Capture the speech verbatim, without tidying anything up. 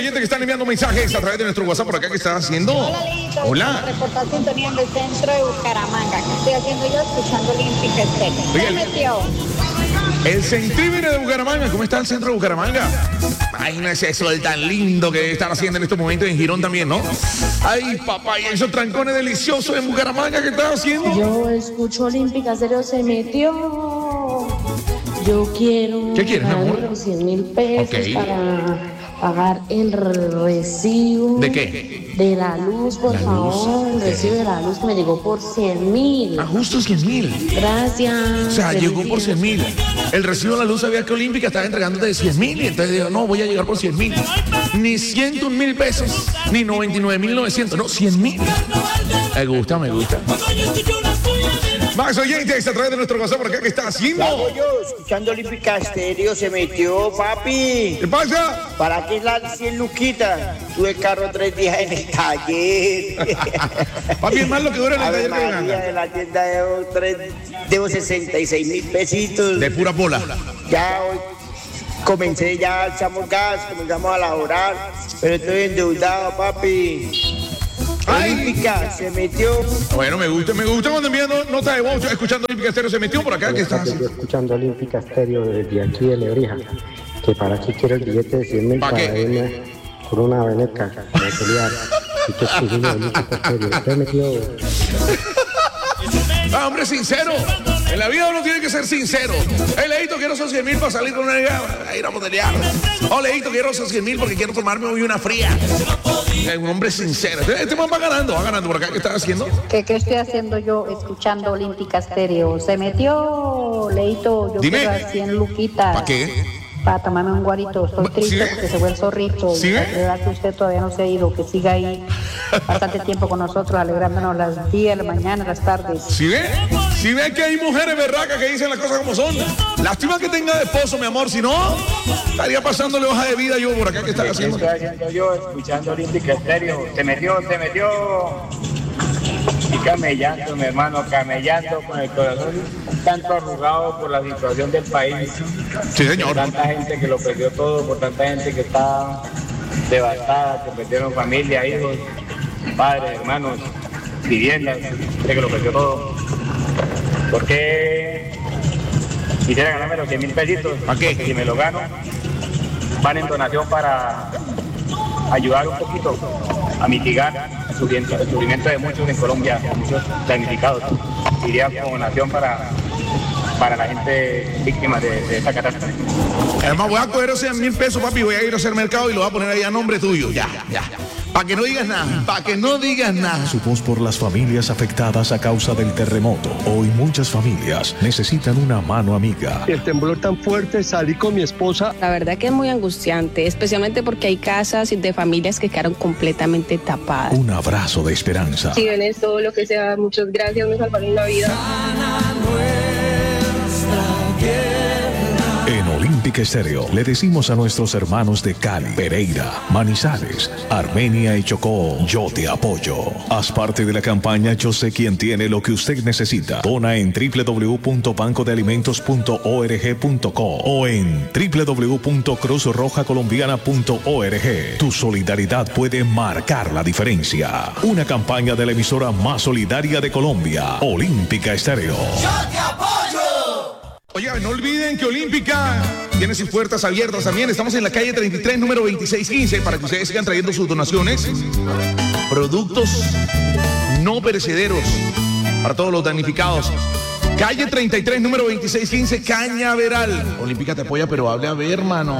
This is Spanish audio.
oyentes que están enviando mensajes a través de nuestro WhatsApp por acá, ¿qué estás haciendo? Hola, Lito. Hola. Reportar sintonía en el centro de Bucaramanga. ¿Qué estoy haciendo yo? Escuchando Olímpica Estéreo. Oye, ¿Qué metió? El centímetro de Bucaramanga, ¿cómo está el centro de Bucaramanga? Ay, no es eso el tan lindo que están haciendo en estos momentos en Girón también, ¿no? Ay, papá, y esos trancones deliciosos en Bucaramanga, ¿qué están haciendo? Yo escucho Olímpica Estéreo, se metió. Yo quiero ¿Qué quieres, mi amor? los cien mil pesos Ok. para pagar el recibo. ¿De qué? De la luz, por La luz, favor. El ok. recibo de la luz que me llegó por cien mil. Ah, justo cien mil. Gracias. O sea, Feliz llegó por día. cien mil. El recibo de la luz sabía que Olímpica estaba entregándote de cien mil. Y entonces digo, no, voy a llegar por cien mil. Ni ciento un mil pesos, ni noventa y nueve mil novecientos, no, cien mil. Me gusta, me gusta. Más oyentes a través de nuestro WhatsApp por acá, ¿qué está haciendo? Hago yo, escuchando Olímpica Estéreo, se metió, papi. ¿Qué pasa? ¿Para qué la cien luquitas? Tuve el carro tres días en el taller. Papi, es más lo que dura en el Ave taller que María, gana. de la tienda debo, tres, debo sesenta y seis mil pesitos. De pura pola. Ya hoy comencé, ya echamos gas, comenzamos a laborar, pero estoy endeudado, papi. Ay. Olímpica se metió. Bueno, me gusta, me gusta cuando envían nota de voz, escuchando Olímpica Estéreo, se metió por acá, ¿qué está haciendo? Estoy escuchando Olímpica Estéreo desde aquí de Lebrija, que para aquí quiero el billete de cien mil ¿Pa para qué? irme por una veneca de pelear y que escribirle Olímpica Estéreo. Usted metió. Ah, hombre, sincero. En la vida uno tiene que ser sincero. Hey, Leito, quiero esos cien mil para salir con una nega a ir a modelear. Oh, Leito, quiero esos cien mil porque quiero tomarme hoy una fría. Es un hombre sincero. Este, este man va ganando, va ganando por acá. ¿Qué estás haciendo? ¿Qué, ¿Qué estoy haciendo yo? Escuchando Olímpica Estéreo. Se metió, Leito. Yo Dime. quiero a cien luquitas. ¿Para qué? Para tomarme un guarito. Estoy triste ¿Sigue? porque se fue el zorrito. Y ¿Sigue? la verdad que usted todavía no se ha ido. Que siga ahí bastante tiempo con nosotros, alegrándonos las días, las mañanas, las tardes. ¿Sí ve? ¿Sí ve que hay mujeres berracas que dicen las cosas como son? Lástima que tenga de esposo, mi amor. Si no, estaría pasándole hoja de vida yo por acá. ¿Qué estás ¿Qué haciendo? estoy haciendo yo? Escuchando Olímpica Estéreo. Se metió, se metió. Y camellando, mi hermano, camellando con el corazón tanto arrugado por la situación del país. Sí, Por señor. tanta gente que lo perdió todo, por tanta gente que está devastada, que perdieron familia, hijos, padres, hermanos, viviendas, gente que lo perdió todo. ¿Por qué quisiera ganarme los cien mil pesitos? ¿Para qué? Porque si me lo gano, van en donación para ayudar un poquito a mitigar el sufrimiento, el sufrimiento de muchos en Colombia, muchos damnificados. Iría como donación para, para la gente víctima de, de esta catástrofe. Además, voy a coger esos cien mil pesos, papi, voy a ir a hacer mercado y lo voy a poner ahí a nombre tuyo. Ya, ya. Para que no digas nada, para que no digas nada. Su voz por las familias afectadas a causa del terremoto. Hoy muchas familias necesitan una mano amiga. El temblor tan fuerte, salí con mi esposa. La verdad que es muy angustiante, especialmente porque hay casas de familias que quedaron completamente tapadas. Un abrazo de esperanza. Si ven esto, lo que sea, muchas gracias, me salvaron la vida. En Olímpica Estéreo le decimos a nuestros hermanos de Cali, Pereira, Manizales, Armenia y Chocó, yo te apoyo. Haz parte de la campaña Yo sé quién tiene lo que usted necesita. Dona en doble u doble u doble u punto banco de alimentos punto org punto co o en doble u doble u doble u punto cruz roja colombiana punto org. Tu solidaridad puede marcar la diferencia. Una campaña de la emisora más solidaria de Colombia, Olímpica Estéreo. Oye, no olviden que Olímpica tiene sus puertas abiertas también. Estamos en la calle treinta y tres, número veintiséis quince, para que ustedes sigan trayendo sus donaciones. Productos no perecederos para todos los damnificados. Calle treinta y tres, número veintiséis quince, Cañaveral. Olímpica te apoya, pero hable a ver, hermano.